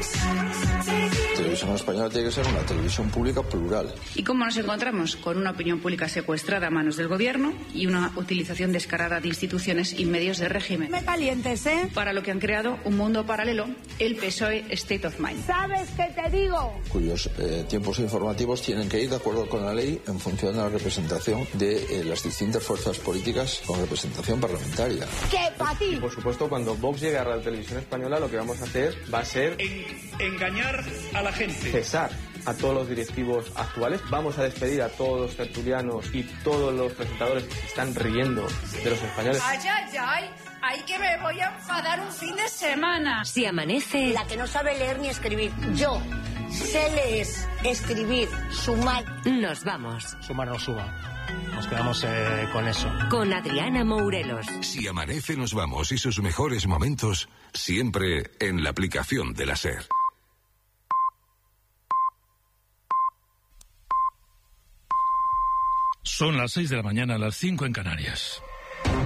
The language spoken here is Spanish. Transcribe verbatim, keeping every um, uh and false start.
La televisión española tiene que ser una televisión pública plural. ¿Y cómo nos encontramos? Con una opinión pública secuestrada a manos del gobierno y una utilización descarada de instituciones y medios de régimen. Me calientes, ¿eh? Para lo que han creado un mundo paralelo, el P S O E State of Mind. ¿Sabes qué te digo? Cuyos eh, tiempos informativos tienen que ir de acuerdo con la ley en función de la representación de eh, las distintas fuerzas políticas con representación parlamentaria. ¿Qué para ti? Y por supuesto, cuando Vox llegue a la televisión española, lo que vamos a hacer va a ser en, engañar a la gente. Cesar a todos los directivos actuales. Vamos a despedir a todos los tertulianos y todos los presentadores que se están riendo de los españoles. ¡Ay, ay, ay! ¡Ay, que me voy a enfadar un fin de semana! Si amanece... La que no sabe leer ni escribir. Yo sé leer, escribir, sumar. Nos vamos. Sumar no suba. Nos quedamos eh, con eso. Con Adriana Mourelos. Si amanece nos vamos y sus mejores momentos siempre en la aplicación de la SER. Son las seis de la mañana, las cinco en Canarias.